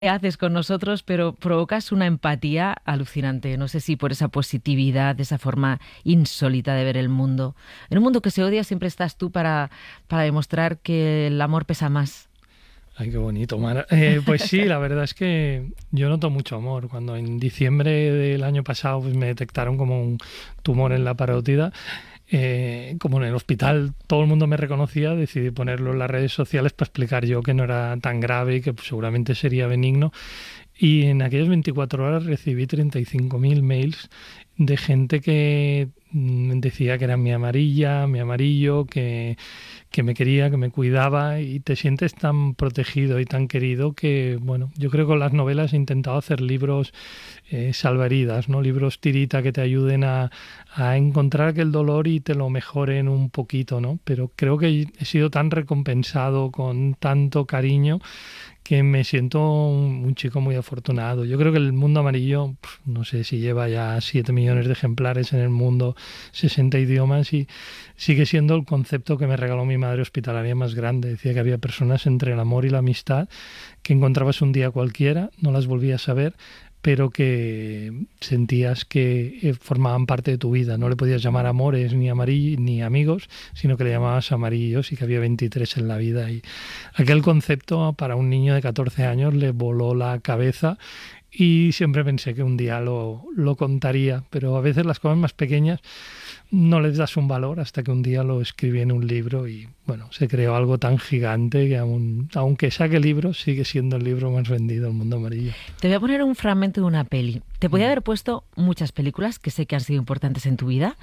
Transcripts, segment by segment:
haces con nosotros, pero provocas una empatía alucinante. No sé si por esa positividad, esa forma insólita de ver el mundo. En un mundo que se odia siempre estás tú para demostrar que el amor pesa más. Ay, qué bonito, Mar. Pues sí, la verdad es que yo noto mucho amor. Cuando en diciembre del año pasado pues me detectaron como un tumor en la parótida, como en el hospital todo el mundo me reconocía, decidí ponerlo en las redes sociales para explicar yo que no era tan grave y que pues, seguramente sería benigno. Y en aquellas 24 horas recibí 35.000 mails de gente que decía que era mi amarilla, mi amarillo, que me quería, que me cuidaba y te sientes tan protegido y tan querido que, bueno, yo creo que con las novelas he intentado hacer libros salvavidas, ¿no? Libros tirita que te ayuden a encontrar aquel dolor y te lo mejoren un poquito, ¿no? Pero creo que he sido tan recompensado con tanto cariño que me siento un chico muy afortunado. Yo creo que el mundo amarillo, no sé si lleva ya 7 millones de ejemplares en el mundo, 60 idiomas y sigue siendo el concepto que me regaló mi madre hospitalaria más grande. Decía que había personas entre el amor y la amistad que encontrabas un día cualquiera, no las volvías a ver, pero que sentías que formaban parte de tu vida. No le podías llamar amores ni amarillos ni amigos, sino que le llamabas amarillos y que había 23 en la vida. Y aquel concepto para un niño de 14 años le voló la cabeza y siempre pensé que un día lo contaría, pero a veces las cosas más pequeñas no les das un valor hasta que un día lo escribí en un libro y bueno, se creó algo tan gigante que aunque saque libros sigue siendo el libro más vendido del mundo amarillo. Te voy a poner un fragmento de una peli. Te podía haber puesto muchas películas que sé que han sido importantes en tu vida.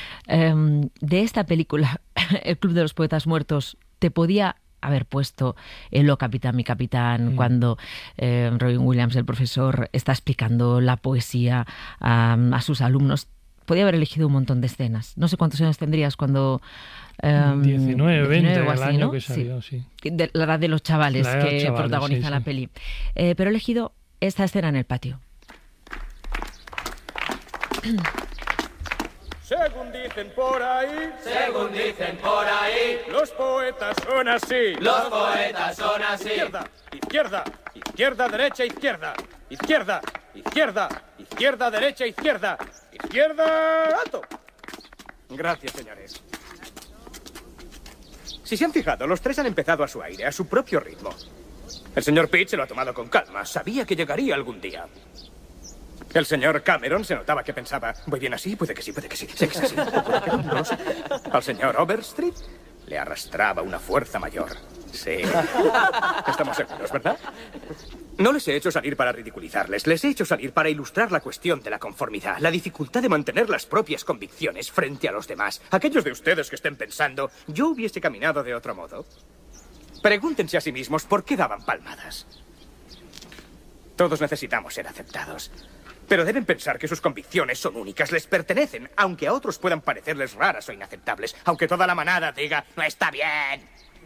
De esta película, El Club de los Poetas Muertos, te podía haber puesto el Oh Capitán, mi capitán, cuando Robin Williams, el profesor, está explicando la poesía a sus alumnos. Podía haber elegido un montón de escenas. No sé cuántos años tendrías cuando... 19, 20, o el así, año ¿no? que salió, sí. La edad de los chavales La edad de que los chavales, protagonizan sí, la sí. peli. Pero he elegido esta escena en el patio. Según dicen por ahí, Según dicen por ahí, los poetas son así. los poetas son así. Izquierda, izquierda, izquierda, derecha, izquierda. Izquierda, izquierda, izquierda, derecha, izquierda. Izquierda, alto. Gracias, señores. Si se han fijado, los tres han empezado a su aire, a su propio ritmo. El señor Pitt se lo ha tomado con calma. Sabía que llegaría algún día. El señor Cameron se notaba que pensaba, voy bien así, puede que sí, puede que sí. Sé que es así, o puede que no, no lo sé. Al señor Overstreet le arrastraba una fuerza mayor. Sí. Estamos seguros, ¿verdad? No les he hecho salir para ridiculizarles, les he hecho salir para ilustrar la cuestión de la conformidad, la dificultad de mantener las propias convicciones frente a los demás. Aquellos de ustedes que estén pensando, yo hubiese caminado de otro modo. Pregúntense a sí mismos por qué daban palmadas. Todos necesitamos ser aceptados. Pero deben pensar que sus convicciones son únicas, les pertenecen, aunque a otros puedan parecerles raras o inaceptables, aunque toda la manada diga, no está bien.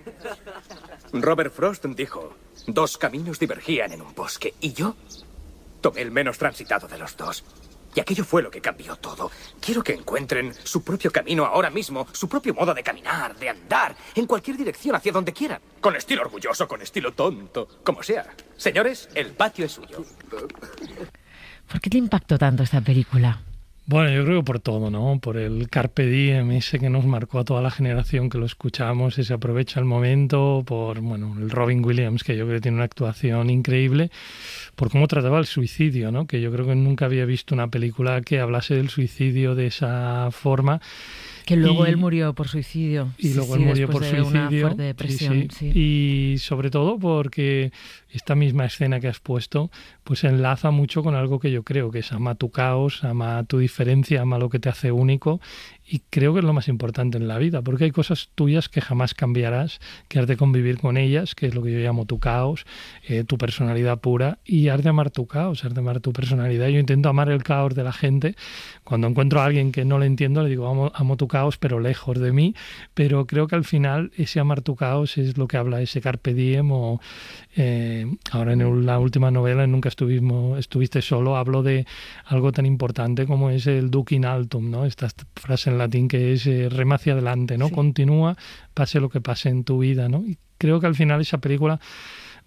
Robert Frost dijo, 2 caminos divergían en un bosque, y yo tomé el menos transitado de los dos. Y aquello fue lo que cambió todo. Quiero que encuentren su propio camino ahora mismo, su propio modo de caminar, de andar, en cualquier dirección, hacia donde quieran. Con estilo orgulloso, con estilo tonto, como sea. Señores, el patio es suyo. ¿Por qué te impactó tanto esta película? Bueno, yo creo que por todo, ¿no? Por el Carpe Diem, ese que nos marcó a toda la generación que lo escuchamos, ese aprovecha el momento, por, bueno, el Robin Williams, que yo creo que tiene una actuación increíble, por cómo trataba el suicidio, ¿no? Que yo creo que nunca había visto una película que hablase del suicidio de esa forma. Que luego él murió por suicidio. Y luego él murió por de una suicidio. fuerte depresión. Sí. Y sobre todo porque esta misma escena que has puesto, pues enlaza mucho con algo que yo creo que es ama tu caos, ama tu diferencia, ama lo que te hace único. Y creo que es lo más importante en la vida, porque hay cosas tuyas que jamás cambiarás, que has de convivir con ellas, que es lo que yo llamo tu caos, tu personalidad pura, y has de amar tu caos, has de amar tu personalidad. Yo intento amar el caos de la gente. Cuando encuentro a alguien que no le entiendo, le digo, amo tu caos, pero lejos de mí. Pero creo que al final ese amar tu caos es lo que habla ese Carpe Diem, o ahora en la última novela, en Nunca estuviste solo, hablo de algo tan importante como es el Duc in altum, ¿no? Esta frase en latín que es rema hacia adelante, ¿no? Sí. Continúa, pase lo que pase en tu vida, ¿no? Y creo que al final esa película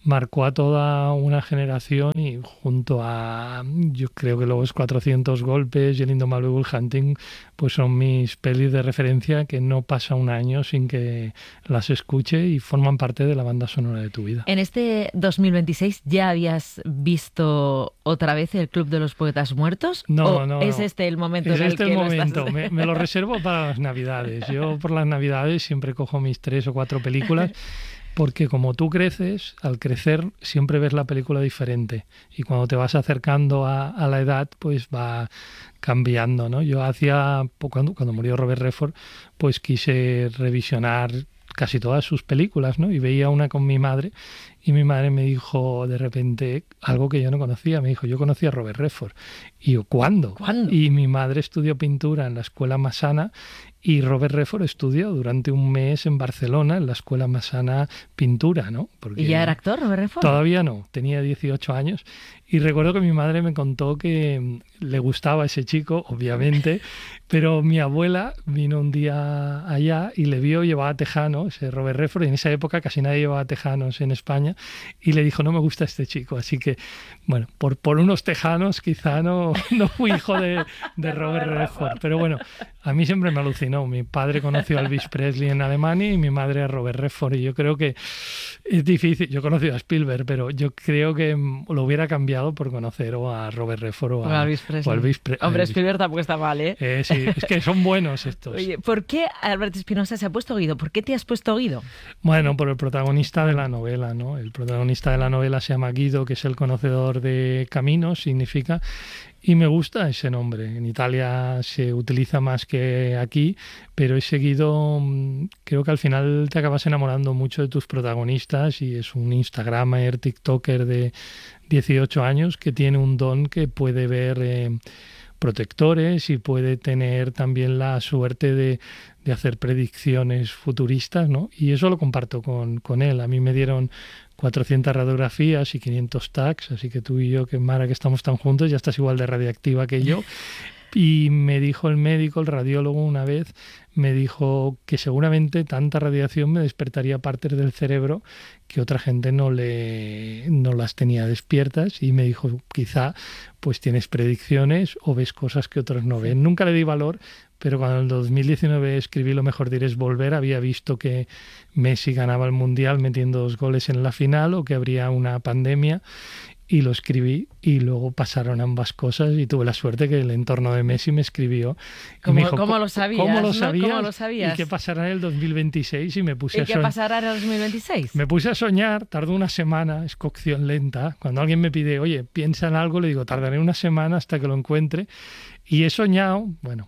marcó a toda una generación y junto a, yo creo que luego es 400 golpes y El indomable Bull Hunting, pues son mis pelis de referencia que no pasa un año sin que las escuche y forman parte de la banda sonora de tu vida. En este 2026 ya habías visto otra vez El Club de los Poetas Muertos. No. ¿Es este el momento es en el este que el lo momento. estás... Me lo reservo para las Navidades. Yo por las Navidades siempre cojo mis 3 o 4 películas. Porque como tú creces, al crecer siempre ves la película diferente y cuando te vas acercando a la edad, pues va cambiando, ¿no? Yo cuando murió Robert Redford, pues quise revisionar casi todas sus películas, ¿no? Y veía una con mi madre y mi madre me dijo de repente algo que yo no conocía. Me dijo, yo conocí a Robert Redford. Y yo, ¿cuándo? Y mi madre estudió pintura en la Escuela Massana y Robert Redford estudió durante un mes en Barcelona en la Escuela Massana pintura, ¿no? Porque ¿Y ya era actor Robert Redford? Todavía no, tenía 18 años y recuerdo que mi madre me contó que le gustaba ese chico, obviamente, pero mi abuela vino un día allá y le vio, llevaba tejanos, Robert Redford, y en esa época casi nadie llevaba tejanos en España, y le dijo, no me gusta este chico, así que, bueno, por unos tejanos quizá no fui hijo de Robert Redford, pero bueno, a mí siempre me alucinó. Mi padre conoció a Elvis Presley en Alemania y mi madre a Robert Redford, y yo creo que es difícil. Yo he conocido a Spielberg, pero yo creo que lo hubiera cambiado por conocer o a Robert Redford o a Elvis Presley. Hombre, Spielberg tampoco está mal, ¿eh? Sí, es que son buenos estos. Oye, ¿por qué Albert Espinosa se ha puesto Guido? ¿Por qué te has puesto Guido? Bueno, por el protagonista de la novela, ¿no? El protagonista de la novela se llama Guido, que es el conocedor de caminos, significa. Y me gusta ese nombre. En Italia se utiliza más que aquí, pero he seguido, creo que al final te acabas enamorando mucho de tus protagonistas y es un Instagramer, TikToker de 18 años que tiene un don que puede ver protectores y puede tener también la suerte de hacer predicciones futuristas, ¿no? Y eso lo comparto con él. A mí me dieron 400 radiografías y 500 tags, así que tú y yo, que Mara, que estamos tan juntos, ya estás igual de radiactiva que yo. Y me dijo el médico, el radiólogo, una vez, me dijo que seguramente tanta radiación me despertaría partes del cerebro que otra gente no las tenía despiertas, y me dijo, quizá pues tienes predicciones o ves cosas que otros no ven. Nunca le di valor, pero cuando en el 2019 escribí Lo mejor de ir es volver, había visto que Messi ganaba el Mundial metiendo 2 goles en la final o que habría una pandemia, y lo escribí y luego pasaron ambas cosas y tuve la suerte que el entorno de Messi me escribió. Y me dijo, ¿Cómo lo sabías? ¿Cómo lo ¿no? sabías? ¿Cómo lo sabías? ¿Y qué pasará en el 2026? Y me puse ¿Y qué pasará en el 2026? Me puse a soñar, tardó una semana, es cocción lenta. Cuando alguien me pide, oye, piensa en algo, le digo, tardaré una semana hasta que lo encuentre. Y he soñado, bueno,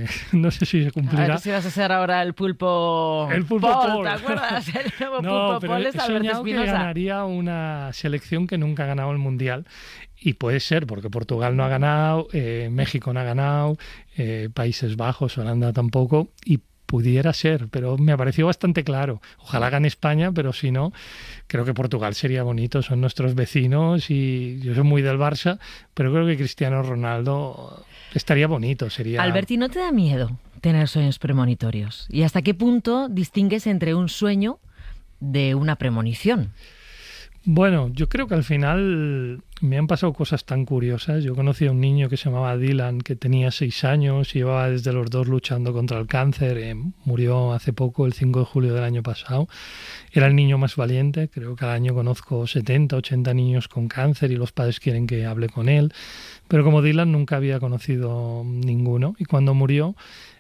no sé si se cumplirá. A ver si vas a ser ahora el pulpo Paul, ¿te acuerdas? El nuevo no, pulpo pero Paul he es Albert soñado que Espinosa. ganaría una selección que nunca ha ganado el Mundial. Y puede ser, porque Portugal no ha ganado, México no ha ganado, Países Bajos, Holanda tampoco, y pudiera ser, pero me ha parecido bastante claro. Ojalá gane España, pero si no, creo que Portugal sería bonito, son nuestros vecinos y yo soy muy del Barça, pero creo que Cristiano Ronaldo estaría bonito. Sería... Alberti, ¿no te da miedo tener sueños premonitorios? ¿Y hasta qué punto distingues entre un sueño de una premonición? Bueno, yo creo que al final me han pasado cosas tan curiosas. Yo conocí a un niño que se llamaba Dylan, que tenía 6 años y llevaba desde los 2 luchando contra el cáncer. Murió hace poco, el 5 de julio del año pasado. Era el niño más valiente. Creo que al año conozco 70, 80 niños con cáncer y los padres quieren que hable con él. Pero como Dylan nunca había conocido ninguno. Y cuando murió,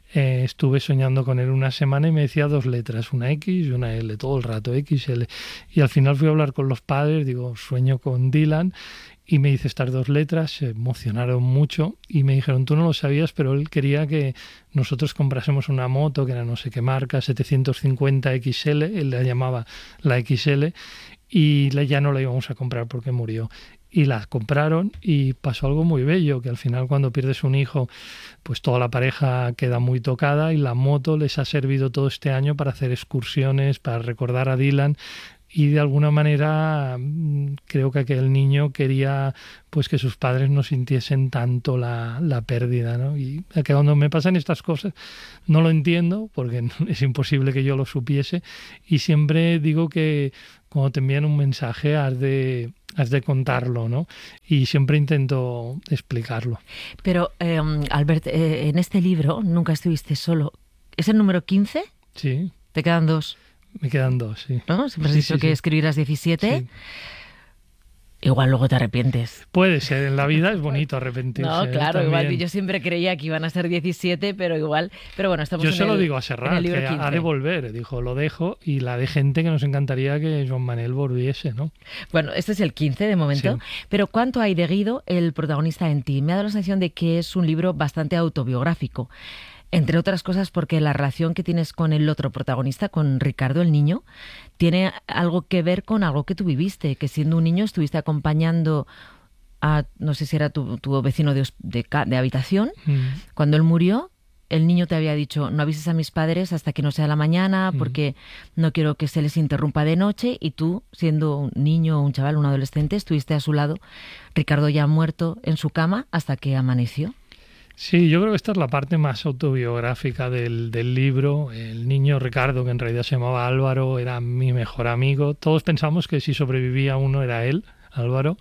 estuve soñando con él una semana y me decía 2 letras, una X y una L, todo el rato, X, L. Y al final fui a hablar con los padres, digo, sueño con Dylan, y me dice estas 2 letras, se emocionaron mucho y me dijeron, tú no lo sabías, pero él quería que nosotros comprásemos una moto, que era no sé qué marca, 750 XL, él la llamaba la XL, y ya no la íbamos a comprar porque murió. Y las compraron y pasó algo muy bello, que al final cuando pierdes un hijo, pues toda la pareja queda muy tocada y la moto les ha servido todo este año para hacer excursiones, para recordar a Dylan. Y de alguna manera creo que aquel niño quería pues que sus padres no sintiesen tanto la pérdida, ¿no? Y que cuando me pasan estas cosas no lo entiendo porque es imposible que yo lo supiese y siempre digo que cuando te envían un mensaje has de contarlo, ¿no? Y siempre intento explicarlo. Pero, Albert, en este libro nunca estuviste solo. ¿Es el número 15? Sí. ¿Te quedan 2? Me quedan 2, sí. ¿No? Siempre has dicho que escribirás 17. Sí. Igual luego te arrepientes. Puede ser, en la vida es bonito arrepentirse. No, claro, igual yo siempre creía que iban a ser 17, pero igual... Pero bueno, estamos yo se lo digo a Serrat, que ha de volver. Dijo, lo dejo, y la de gente que nos encantaría que Joan Manel volviese, ¿no? Bueno, este es el 15 de momento. Sí. Pero ¿cuánto hay de Guido, el protagonista, en ti? Me ha dado la sensación de que es un libro bastante autobiográfico. Entre otras cosas porque la relación que tienes con el otro protagonista, con Ricardo, el niño, tiene algo que ver con algo que tú viviste, que siendo un niño estuviste acompañando a, no sé si era tu vecino de habitación. Cuando él murió, el niño te había dicho, no avises a mis padres hasta que no sea la mañana, porque no quiero que se les interrumpa de noche, y tú, siendo un niño, un chaval, un adolescente, estuviste a su lado, Ricardo ya muerto en su cama hasta que amaneció. Sí, yo creo que esta es la parte más autobiográfica del libro. El niño Ricardo, que en realidad se llamaba Álvaro, era mi mejor amigo. Todos pensamos que si sobrevivía uno era él, Álvaro.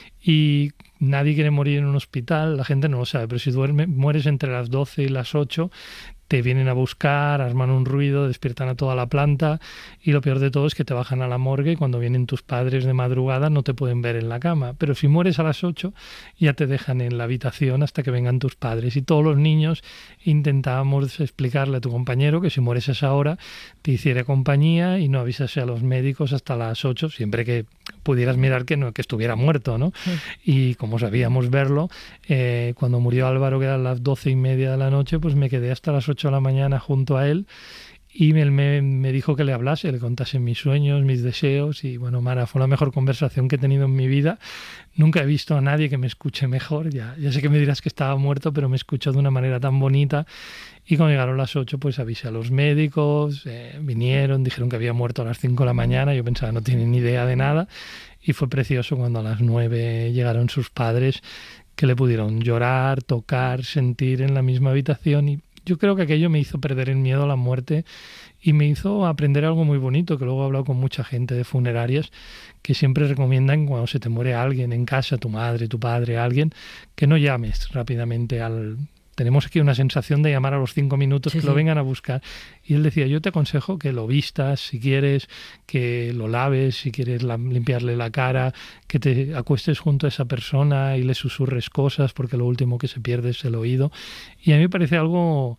Y nadie quiere morir en un hospital, la gente no lo sabe, pero si mueres entre las 12 y las 8, te vienen a buscar, arman un ruido, despiertan a toda la planta, y lo peor de todo es que te bajan a la morgue y cuando vienen tus padres de madrugada no te pueden ver en la cama. Pero si mueres a las 8 ya te dejan en la habitación hasta que vengan tus padres. Y todos los niños intentábamos explicarle a tu compañero que si mueres a esa hora te hiciera compañía y no avisase a los médicos hasta las 8, siempre que pudieras mirar que estuviera muerto, ¿no? Sí. Y como sabíamos verlo, cuando murió Álvaro, que eran las 12:30 de la noche, pues me quedé hasta las 8 de la mañana junto a él, y me dijo que le hablase, le contase mis sueños, mis deseos, y bueno, Mara, fue la mejor conversación que he tenido en mi vida. Nunca he visto a nadie que me escuche mejor. Ya sé que me dirás que estaba muerto, pero me escuchó de una manera tan bonita. Y cuando llegaron las 8, pues avisé a los médicos, vinieron, dijeron que había muerto a las 5 de la mañana. Yo pensaba, no tienen ni idea de nada. Y fue precioso cuando a las 9 llegaron sus padres, que le pudieron llorar, tocar, sentir en la misma habitación. Y yo creo que aquello me hizo perder el miedo a la muerte y me hizo aprender algo muy bonito, que luego he hablado con mucha gente de funerarias, que siempre recomiendan cuando se te muere alguien en casa, tu madre, tu padre, alguien, que no llames rápidamente al... Tenemos aquí una sensación de llamar a los 5 minutos, que lo vengan a buscar. Y él decía, yo te aconsejo que lo vistas, si quieres, que lo laves, si quieres limpiarle la cara, que te acuestes junto a esa persona y le susurres cosas, porque lo último que se pierde es el oído. Y a mí me parece algo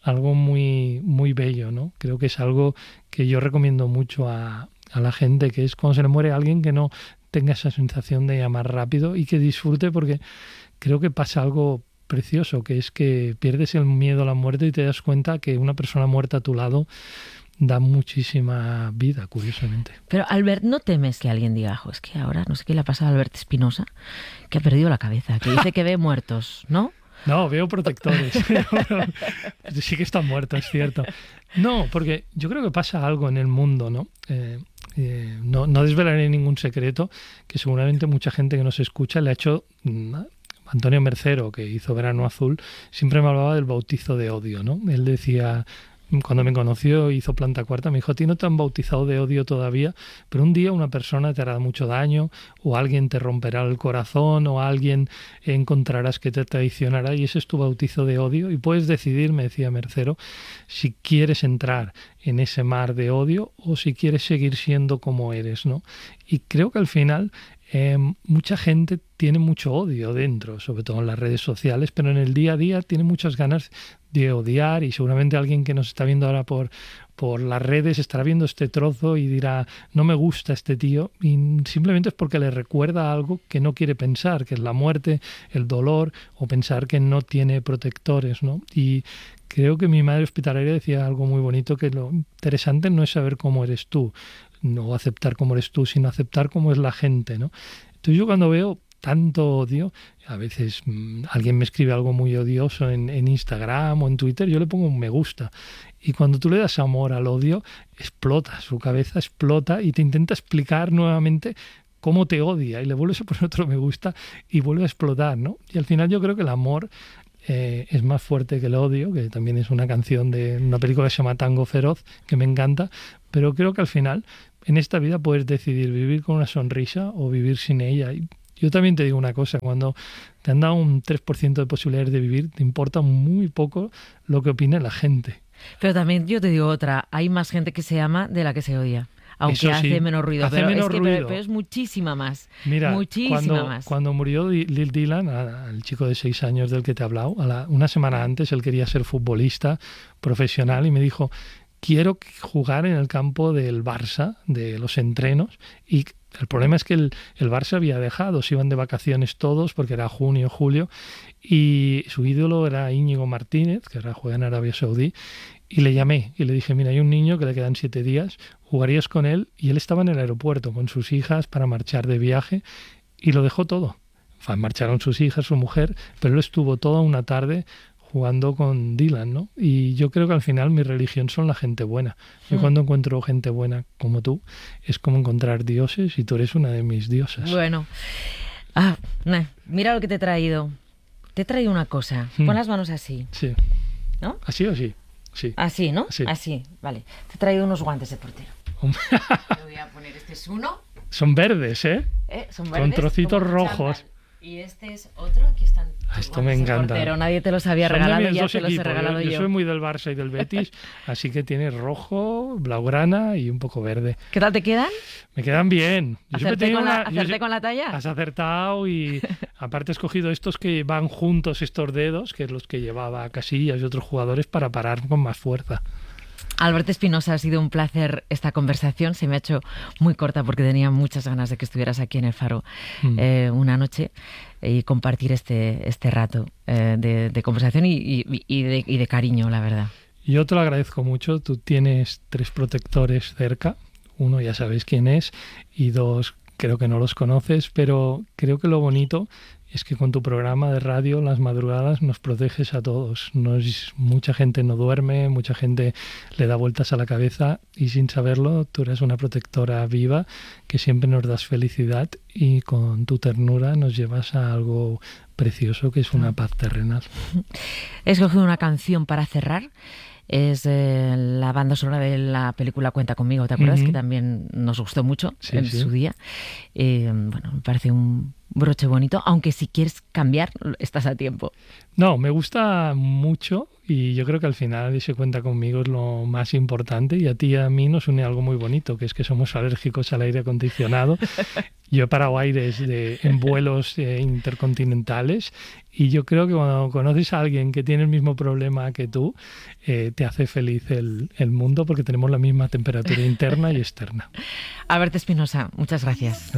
muy, muy bello, ¿no? Creo que es algo que yo recomiendo mucho a la gente, que es cuando se le muere a alguien, que no tenga esa sensación de llamar rápido y que disfrute, porque creo que pasa algo precioso, que es que pierdes el miedo a la muerte y te das cuenta que una persona muerta a tu lado da muchísima vida, curiosamente. Pero, Albert, ¿no temes que alguien diga, es que ahora no sé qué le ha pasado a Albert Espinosa, que ha perdido la cabeza, que dice que ve muertos, ¿no? No, veo protectores. Sí que están muertos, es cierto. No, porque yo creo que pasa algo en el mundo, ¿no? No desvelaré ningún secreto, que seguramente mucha gente que nos escucha le ha hecho... Antonio Mercero, que hizo Verano Azul, siempre me hablaba del bautizo de odio, ¿no? Él decía, cuando me conoció, hizo Planta Cuarta, me dijo, a ti no te han bautizado de odio todavía, pero un día una persona te hará mucho daño, o alguien te romperá el corazón, o alguien encontrarás que te traicionará, y ese es tu bautizo de odio, y puedes decidir, me decía Mercero, si quieres entrar en ese mar de odio, o si quieres seguir siendo como eres, ¿no? Y creo que al final... mucha gente tiene mucho odio dentro, sobre todo en las redes sociales, pero en el día a día tiene muchas ganas de odiar, y seguramente alguien que nos está viendo ahora por las redes estará viendo este trozo y dirá, no me gusta este tío, y simplemente es porque le recuerda algo que no quiere pensar, que es la muerte, el dolor, o pensar que no tiene protectores, ¿no? Y creo que mi madre hospitalaria decía algo muy bonito, que lo interesante no es saber cómo eres tú, no aceptar cómo eres tú, sino aceptar cómo es la gente, ¿no? Entonces yo cuando veo tanto odio, a veces alguien me escribe algo muy odioso en Instagram o en Twitter, yo le pongo un me gusta. Y cuando tú le das amor al odio, explota, su cabeza explota y te intenta explicar nuevamente cómo te odia, y le vuelves a poner otro me gusta y vuelve a explotar, ¿no? Y al final yo creo que el amor es más fuerte que el odio, que también es una canción de una película que se llama Tango Feroz, que me encanta, pero creo que al final en esta vida puedes decidir vivir con una sonrisa o vivir sin ella. Y yo también te digo una cosa, cuando te han dado un 3% de posibilidades de vivir, te importa muy poco lo que opine la gente. Pero también yo te digo otra, hay más gente que se ama de la que se odia. Aunque Eso sí, hace menos ruido, hace pero, menos es que, ruido. pero es muchísima más. Mira, muchísima más. cuando murió Lil Dylan, el chico de 6 años del que te he hablado, una semana antes él quería ser futbolista profesional y me dijo, quiero jugar en el campo del Barça, de los entrenos, y el problema es que el Barça había dejado, se iban de vacaciones todos porque era junio, julio, y su ídolo era Íñigo Martínez, que ahora juega en Arabia Saudí, y le llamé y le dije, mira, hay un niño que le quedan 7 días, jugarías con él, y él estaba en el aeropuerto con sus hijas para marchar de viaje, y lo dejó todo. Marcharon sus hijas, su mujer, pero él estuvo toda una tarde jugando con Dylan, ¿no? Y yo creo que al final mi religión son la gente buena. Yo cuando encuentro gente buena como tú, es como encontrar dioses y tú eres una de mis diosas. Bueno, mira lo que te he traído. Te he traído una cosa. Pon las manos así. Sí. ¿No? ¿Así o sí? Sí. Así, ¿no? Sí. Así, vale. Te he traído unos guantes de portero. Te voy a poner, este es uno. Son verdes, ¿eh? Son verdes. Con trocitos como rojos. chándal. Y este es otro, aquí están. Esto me encanta. Portero. Nadie te los había Son de regalado, mis ya dos te los he equipos. regalado Yo yo. soy muy del Barça y del Betis, así que tiene rojo, blaugrana y un poco verde. ¿Qué tal te quedan? Me quedan bien. Yo siempre he ¿Acerté tenido con, con la talla? Has acertado y aparte he escogido estos que van juntos, estos dedos, que es los que llevaba Casillas y otros jugadores para parar con más fuerza. Albert Espinosa, ha sido un placer esta conversación. Se me ha hecho muy corta porque tenía muchas ganas de que estuvieras aquí en El Faro una noche y compartir este rato de conversación y de cariño, la verdad. Yo te lo agradezco mucho. Tú tienes 3 protectores cerca. 1 ya sabéis quién es y 2 creo que no los conoces, pero creo que lo bonito es que con tu programa de radio, las madrugadas, nos proteges a todos. Mucha gente no duerme, mucha gente le da vueltas a la cabeza y sin saberlo tú eres una protectora viva que siempre nos das felicidad y con tu ternura nos llevas a algo precioso que es una paz terrenal. He escogido una canción para cerrar. Es la banda sonora de la película Cuenta conmigo, ¿te acuerdas? Que también nos gustó mucho su día. Bueno, me parece un broche bonito, aunque si quieres cambiar, estás a tiempo. No, me gusta mucho y yo creo que al final ese Cuenta conmigo es lo más importante y a ti y a mí nos une algo muy bonito, que es que somos alérgicos al aire acondicionado. Yo he parado aires en vuelos intercontinentales y yo creo que cuando conoces a alguien que tiene el mismo problema que tú, te hace feliz el mundo porque tenemos la misma temperatura interna y externa. Albert Espinosa, muchas gracias.